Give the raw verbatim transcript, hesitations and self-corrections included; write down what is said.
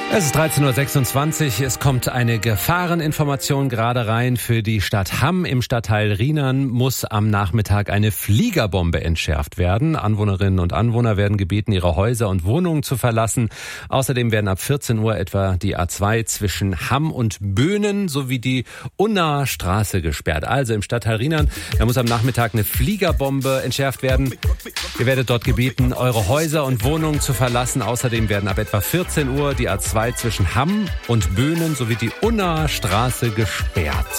Es ist dreizehn Uhr sechsundzwanzig. Es kommt eine Gefahreninformation gerade rein für die Stadt Hamm. Im Stadtteil Rhienern muss am Nachmittag eine Fliegerbombe entschärft werden. Anwohnerinnen und Anwohner werden gebeten, ihre Häuser und Wohnungen zu verlassen. Außerdem werden ab vierzehn Uhr etwa die A zwei zwischen Hamm und Böhnen sowie die Unnaer Straße gesperrt. Also im Stadtteil Rhienern, da muss am Nachmittag eine Fliegerbombe entschärft werden. Ihr werdet dort gebeten, eure Häuser und Wohnungen zu verlassen. Außerdem werden ab etwa vierzehn Uhr die A zwei zwischen Hamm und Böhnen sowie die Unnaer Straße gesperrt.